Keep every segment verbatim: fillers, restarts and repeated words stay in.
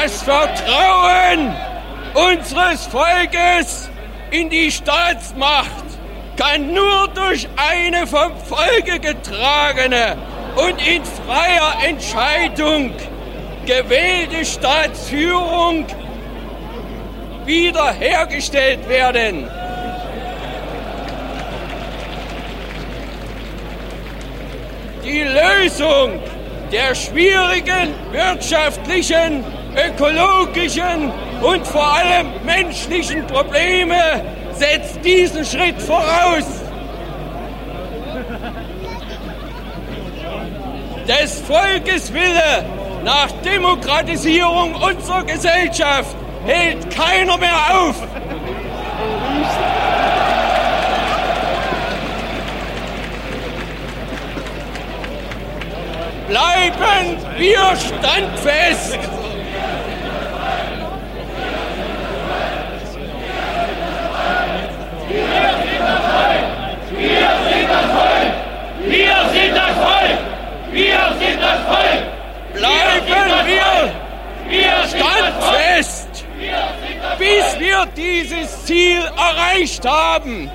Das Vertrauen unseres Volkes in die Staatsmacht kann nur durch eine vom Volke getragene und in freier Entscheidung gewählte Staatsführung wiederhergestellt werden. Die Lösung der schwierigen wirtschaftlichen, ökologischen und vor allem menschlichen Probleme setzt diesen Schritt voraus. Des Volkes Wille nach Demokratisierung unserer Gesellschaft hält keiner mehr auf. Bleiben wir standfest. Wir sind das Volk! Wir sind das Volk! Wir sind das Volk! Bleiben wir standfest, bis wir dieses Ziel erreicht haben.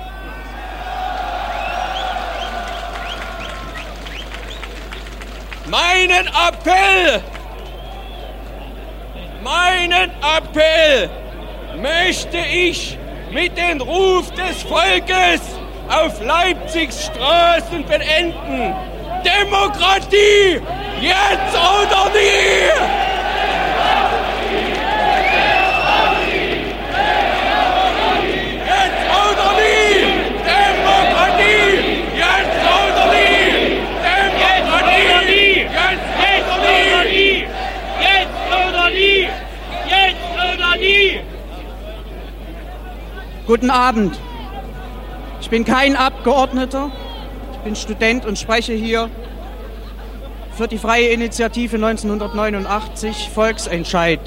Meinen Appell, meinen Appell möchte ich mit dem Ruf des Volkes auf Leipzigs Straßen beenden. Demokratie, jetzt oder nie! Jetzt oder nie! Demokratie, jetzt oder nie! Demokratie, jetzt oder nie! Jetzt oder nie! Jetzt oder nie! Guten Abend. Ich bin kein Abgeordneter, ich bin Student und spreche hier für die Freie Initiative neunzehnhundertneunundachtzig, Volksentscheid.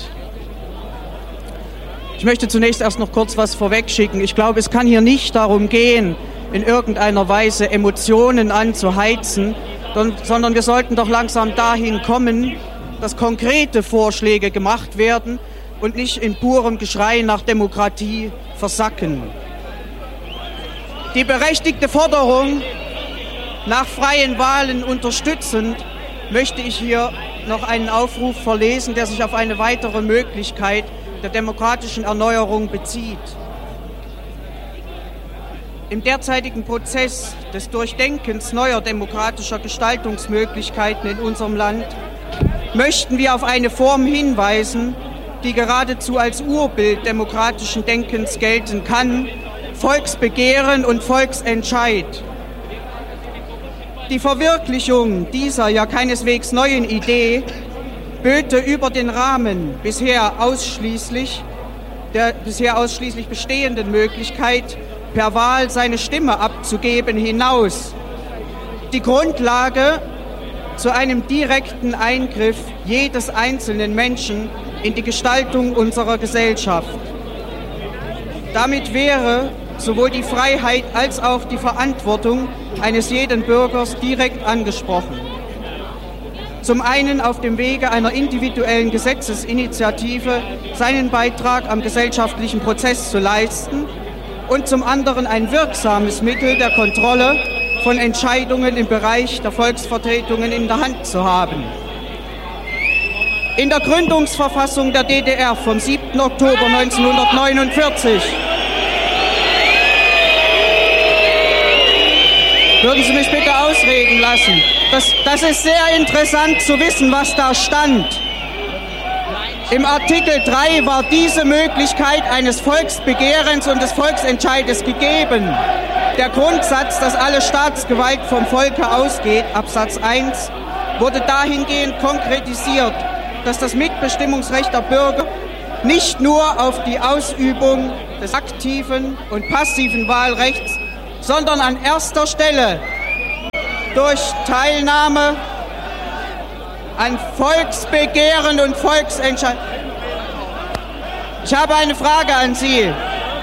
Ich möchte zunächst erst noch kurz was vorwegschicken. Ich glaube, es kann hier nicht darum gehen, in irgendeiner Weise Emotionen anzuheizen, sondern wir sollten doch langsam dahin kommen, dass konkrete Vorschläge gemacht werden und nicht in purem Geschrei nach Demokratie versacken. Die berechtigte Forderung nach freien Wahlen unterstützend möchte ich hier noch einen Aufruf verlesen, der sich auf eine weitere Möglichkeit der demokratischen Erneuerung bezieht. Im derzeitigen Prozess des Durchdenkens neuer demokratischer Gestaltungsmöglichkeiten in unserem Land möchten wir auf eine Form hinweisen, die geradezu als Urbild demokratischen Denkens gelten kann: Volksbegehren und Volksentscheid. Die Verwirklichung dieser ja keineswegs neuen Idee böte über den Rahmen bisher ausschließlich der bisher ausschließlich bestehenden Möglichkeit, per Wahl seine Stimme abzugeben, hinaus die Grundlage zu einem direkten Eingriff jedes einzelnen Menschen in die Gestaltung unserer Gesellschaft. Damit wäre sowohl die Freiheit als auch die Verantwortung eines jeden Bürgers direkt angesprochen. Zum einen auf dem Wege einer individuellen Gesetzesinitiative seinen Beitrag am gesellschaftlichen Prozess zu leisten und zum anderen ein wirksames Mittel der Kontrolle von Entscheidungen im Bereich der Volksvertretungen in der Hand zu haben. In der Gründungsverfassung der D D R vom siebten Oktober neunzehnhundertneunundvierzig Würden Sie mich bitte ausreden lassen? Das, das ist sehr interessant zu wissen, was da stand. Im Artikel drei war diese Möglichkeit eines Volksbegehrens und des Volksentscheides gegeben. Der Grundsatz, dass alle Staatsgewalt vom Volke ausgeht, Absatz eins, wurde dahingehend konkretisiert, dass das Mitbestimmungsrecht der Bürger nicht nur auf die Ausübung des aktiven und passiven Wahlrechts, sondern an erster Stelle durch Teilnahme an Volksbegehren und Volksentscheid. Ich habe eine Frage an Sie.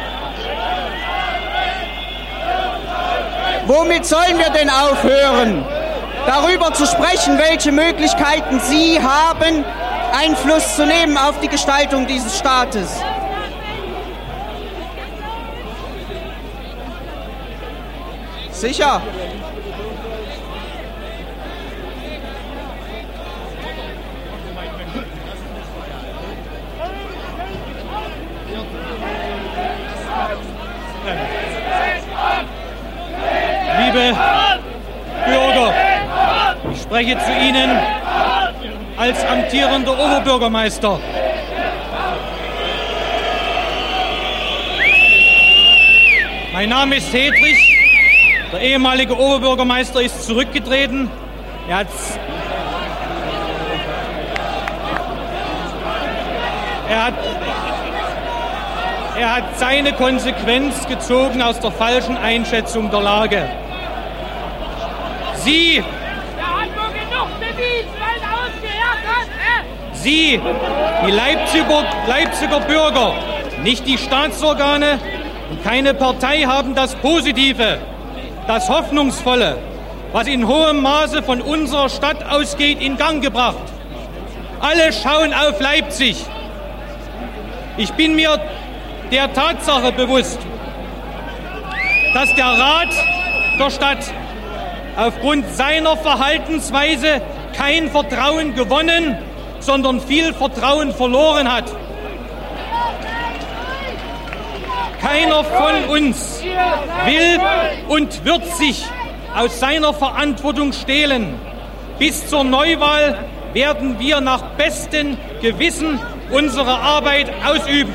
Womit sollen wir denn aufhören, darüber zu sprechen, welche Möglichkeiten Sie haben, Einfluss zu nehmen auf die Gestaltung dieses Staates. Sicher. Liebe Bürger, ich spreche zu Ihnen als amtierender Oberbürgermeister. Mein Name ist Hedrich. Der ehemalige Oberbürgermeister ist zurückgetreten. Er hat, er hat, er hat seine Konsequenz gezogen aus der falschen Einschätzung der Lage. Sie, Sie, die Leipziger, Leipziger Bürger, nicht die Staatsorgane und keine Partei haben das Positive, das Hoffnungsvolle, was in hohem Maße von unserer Stadt ausgeht, in Gang gebracht. Alle schauen auf Leipzig. Ich bin mir der Tatsache bewusst, dass der Rat der Stadt aufgrund seiner Verhaltensweise kein Vertrauen gewonnen, sondern viel Vertrauen verloren hat. Keiner von uns will und wird sich aus seiner Verantwortung stehlen. Bis zur Neuwahl werden wir nach bestem Gewissen unsere Arbeit ausüben.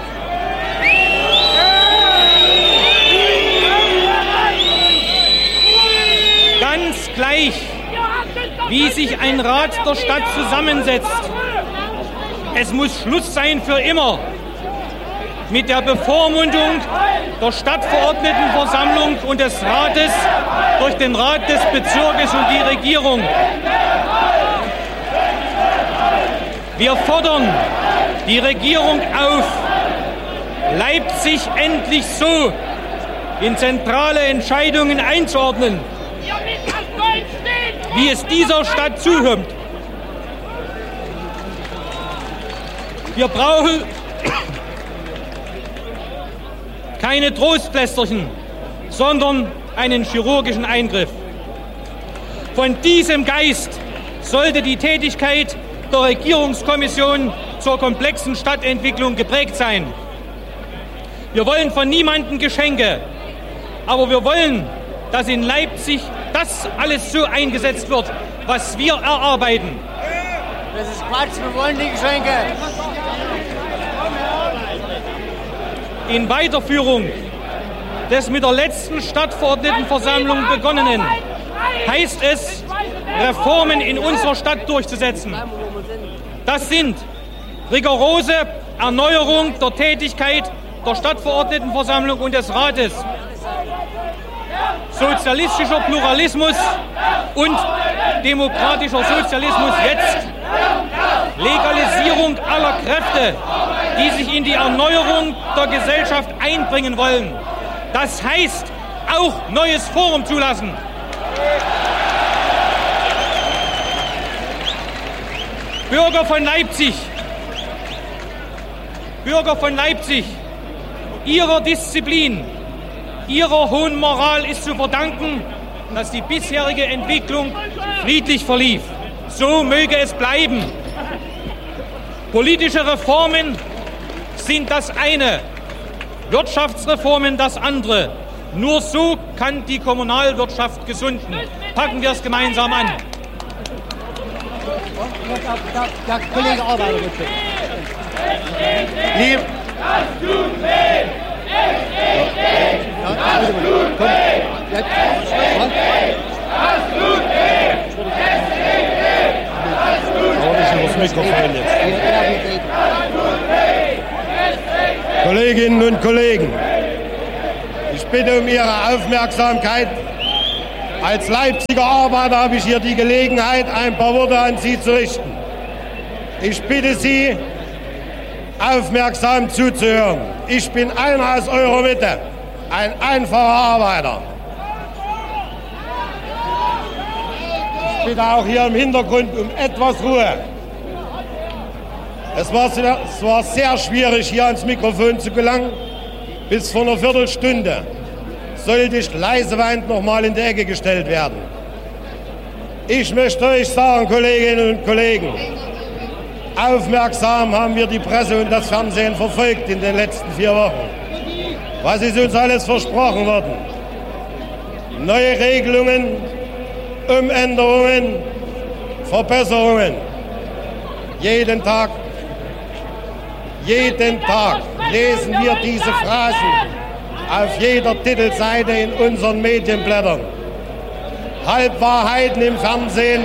Ganz gleich, wie sich ein Rat der Stadt zusammensetzt. Es muss Schluss sein für immer mit der Bevormundung der Stadtverordnetenversammlung und des Rates durch den Rat des Bezirkes und die Regierung. Wir fordern die Regierung auf, Leipzig endlich so in zentrale Entscheidungen einzuordnen, wie es dieser Stadt zuhört. Wir brauchen keine Trostplästerchen, sondern einen chirurgischen Eingriff. Von diesem Geist sollte die Tätigkeit der Regierungskommission zur komplexen Stadtentwicklung geprägt sein. Wir wollen von niemandem Geschenke, aber wir wollen, dass in Leipzig das alles so eingesetzt wird, was wir erarbeiten. Das ist Quatsch, wir wollen die Geschenke. In Weiterführung des mit der letzten Stadtverordnetenversammlung begonnenen heißt es, Reformen in unserer Stadt durchzusetzen. Das sind rigorose Erneuerung der Tätigkeit der Stadtverordnetenversammlung und des Rates, sozialistischer Pluralismus und demokratischer Sozialismus jetzt, Legalisierung aller Kräfte, die sich in die Erneuerung der Gesellschaft einbringen wollen. Das heißt, auch neues Forum zulassen. Bürger von Leipzig, Bürger von Leipzig, ihrer Disziplin, ihrer hohen Moral ist zu verdanken, dass die bisherige Entwicklung friedlich verlief. So möge es bleiben. Politische Reformen sind das eine, Wirtschaftsreformen das andere. Nur so kann die Kommunalwirtschaft gesunden. Packen wir es gemeinsam an. Der Kollege Arbeiter, bitte. Lieb. Das tut weh! Das tut weh! Das tut weh! Das tut weh! Kolleginnen und Kollegen, ich bitte um Ihre Aufmerksamkeit. Als Leipziger Arbeiter habe ich hier die Gelegenheit, ein paar Worte an Sie zu richten. Ich bitte Sie, aufmerksam zuzuhören. Ich bin einer aus eurer Mitte, ein einfacher Arbeiter. Ich bitte auch hier im Hintergrund um etwas Ruhe. Es war, sehr, es war sehr schwierig, hier ans Mikrofon zu gelangen. Bis vor einer Viertelstunde sollte ich leiseweind noch mal in die Ecke gestellt werden. Ich möchte euch sagen, Kolleginnen und Kollegen, aufmerksam haben wir die Presse und das Fernsehen verfolgt in den letzten vier Wochen. Was ist uns alles versprochen worden? Neue Regelungen, Umänderungen, Verbesserungen. Jeden Tag, jeden Tag lesen wir diese Phrasen auf jeder Titelseite in unseren Medienblättern. Halbwahrheiten im Fernsehen.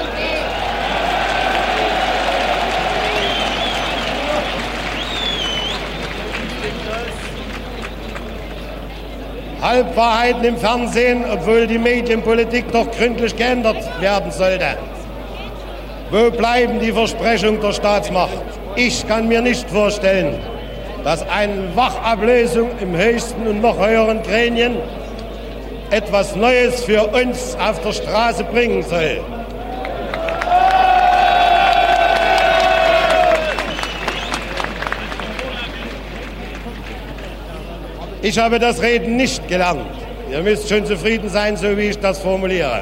Halbwahrheiten im Fernsehen, obwohl die Medienpolitik doch gründlich geändert werden sollte. Wo bleiben die Versprechungen der Staatsmacht? Ich kann mir nicht vorstellen, dass eine Wachablösung im höchsten und noch höheren Gremien etwas Neues für uns auf der Straße bringen soll. Ich habe das Reden nicht gelernt. Ihr müsst schon zufrieden sein, so wie ich das formuliere.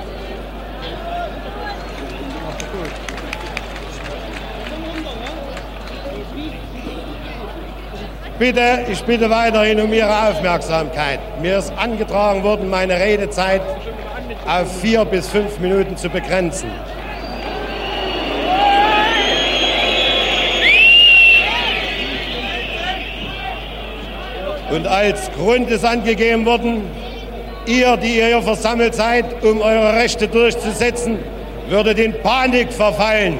Bitte, ich bitte weiterhin um Ihre Aufmerksamkeit. Mir ist angetragen worden, meine Redezeit auf vier bis fünf Minuten zu begrenzen. Und als Grund ist angegeben worden, ihr, die ihr hier versammelt seid, um eure Rechte durchzusetzen, würdet in Panik verfallen.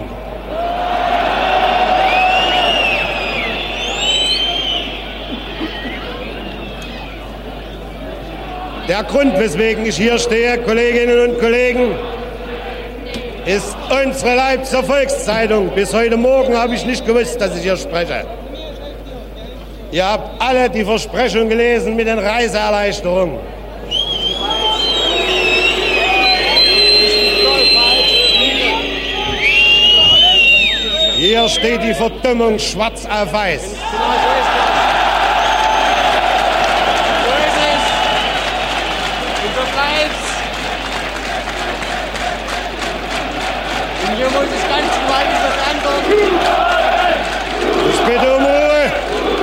Der Grund, weswegen ich hier stehe, Kolleginnen und Kollegen, ist unsere Leipziger Volkszeitung. Bis heute Morgen habe ich nicht gewusst, dass ich hier spreche. Ihr habt alle die Versprechung gelesen mit den Reiseerleichterungen. Hier steht die Verdummung schwarz auf weiß. Hier muss es ganz gewaltig was ändern. Ich bitte um Ruhe.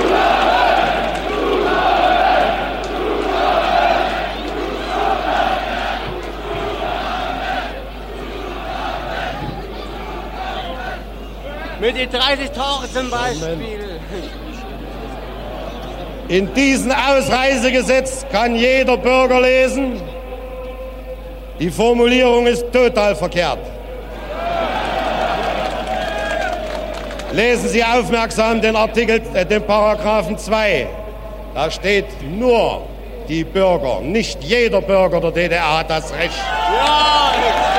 Mit den dreißig Tagen zum Beispiel. In diesem Ausreisegesetz kann jeder Bürger lesen, die Formulierung ist total verkehrt. Lesen Sie aufmerksam den Artikel, äh, den Paragraphen zwei. Da steht nur die Bürger, nicht jeder Bürger der D D R hat das Recht. Ja,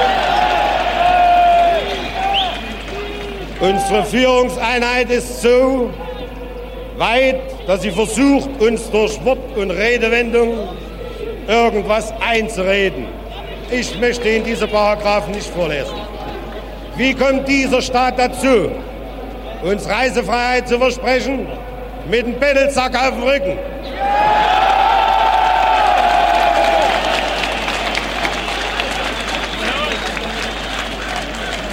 Unsere Führungseinheit ist so weit, dass sie versucht, uns durch Wort- und Redewendung irgendwas einzureden. Ich möchte Ihnen diese Paragraphen nicht vorlesen. Wie kommt dieser Staat dazu, uns Reisefreiheit zu versprechen? Mit dem Bettelsack auf dem Rücken.